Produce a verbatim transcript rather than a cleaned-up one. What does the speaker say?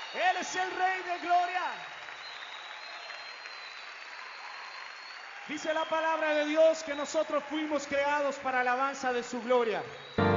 Él es el Rey de Gloria. Dice la palabra de Dios que nosotros fuimos creados para alabanza de su gloria.